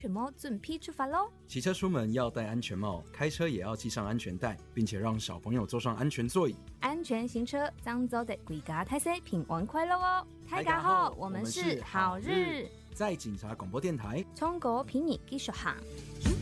全帽准批出发喽！ 骑车出门要戴安全帽，开车也要系上安全带，并且让小朋友坐上安全座椅。 安全行车，漳州的归家太岁平安快乐哦！大家好，我们是好日， 在警察广播电台， 中国评你技术行。